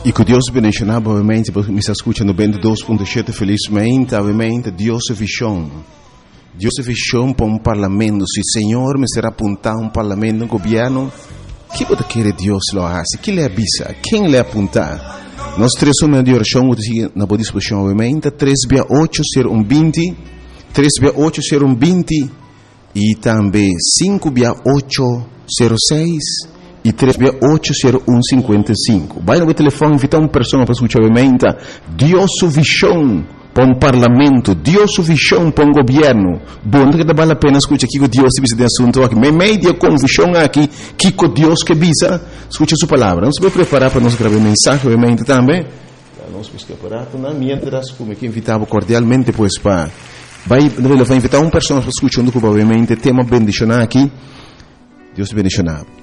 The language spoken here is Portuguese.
E que Deus bendiga, obviamente, porque me está escutando 22.7, felizmente, obviamente, Deus é visão. Deus é visão para um parlamento. Se o Senhor me será apontar um parlamento, um governo, que pode querer Deus lo hace? Que lhe avisa? Quem lhe apontar? Nós três somos de oração, na boa disposição, obviamente, 3680120, 3680120 e também 56806 e 3680155. Vai no telefone, invitar uma pessoa para escutar, obviamente, Deus é visão para um parlamento, Deus é visão para um governo. Bom, que vale a pena escutar aqui que Deus se visa assunto aqui. Me media com visão aqui, que Deus que visa, escuta sua palavra. Nós vamos preparar para nós gravar mensagem, obviamente, também. Nós vamos preparar, mientras, como que invitava cordialmente, pois, para... Vai invitar uma pessoa para escutar, obviamente, tema bendicionar aqui. Deus te bendicionar.